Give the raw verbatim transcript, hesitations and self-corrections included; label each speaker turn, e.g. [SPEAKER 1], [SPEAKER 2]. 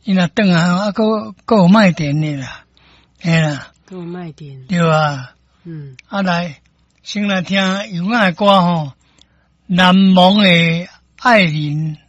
[SPEAKER 1] 伊若转来啊，搁搁有卖电的啦，嘿啦，
[SPEAKER 2] 搁有卖电，
[SPEAKER 1] 对啊，
[SPEAKER 2] 嗯，
[SPEAKER 1] 啊来先来听有影的歌吼，难忘的爱人。